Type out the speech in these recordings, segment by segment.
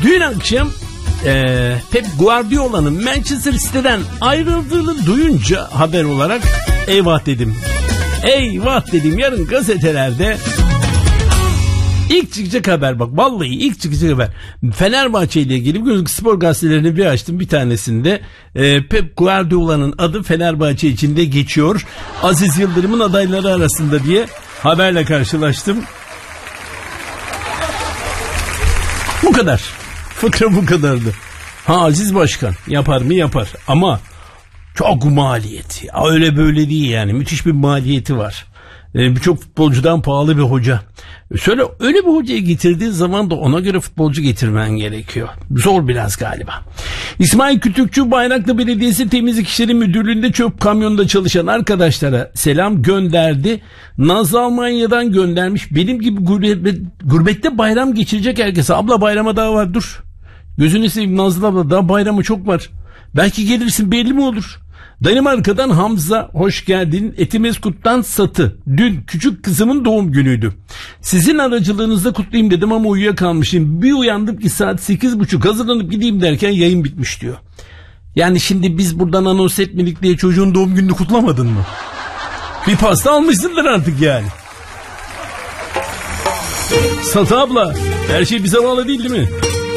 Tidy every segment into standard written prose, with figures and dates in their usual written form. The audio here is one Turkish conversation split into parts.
Dün akşam Pep Guardiola'nın Manchester City'den ayrıldığını duyunca haber olarak eyvah dedim. Eyvah dedim, yarın gazetelerde İlk çıkacak haber, bak vallahi ilk çıkacak haber. Fenerbahçe ile ilgili bugün spor gazetelerini bir açtım, bir tanesinde Pep Guardiola'nın adı Fenerbahçe içinde geçiyor, Aziz Yıldırım'ın adayları arasında diye haberle karşılaştım. Bu kadar. Fıkra bu kadardı. Aziz Başkan yapar mı? Yapar ama çok maliyeti. Öyle böyle değil yani, müthiş bir maliyeti var. Birçok futbolcudan pahalı bir hoca. Öyle bir hocayı getirdiğin zaman da ona göre futbolcu getirmen gerekiyor. Zor biraz galiba. İsmail Kütükçü Bayraklı Belediyesi Temizlik İşleri Müdürlüğü'nde çöp kamyonunda çalışan arkadaşlara selam gönderdi. Nazlı Almanya'dan göndermiş. Benim gibi gurbette bayram geçirecek herkese. Abla bayrama daha var, dur. Gözünü seveyim Nazlı abla, daha bayramı çok var. Belki gelirsin, belli mi olur? Danimarka'dan Hamza, hoş geldin. Etimeskut'tan Satı. Dün küçük kızımın doğum günüydü. Sizin aracılığınızda kutlayayım dedim ama uyuyakalmışım. Bir uyandım ki saat 8.30, hazırlanıp gideyim derken yayın bitmiş diyor. Yani şimdi biz buradan anons etmedik diye çocuğun doğum gününü kutlamadın mı? Bir pasta almışsındır artık yani. Satı abla, her şey bize bağlı değil mi?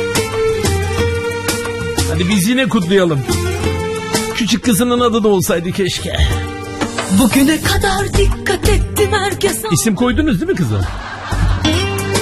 Hadi biz yine kutlayalım. Küçük kızının adı da olsaydı keşke. Bugüne kadar dikkat ettim herkese. İsim koydunuz değil mi kızım?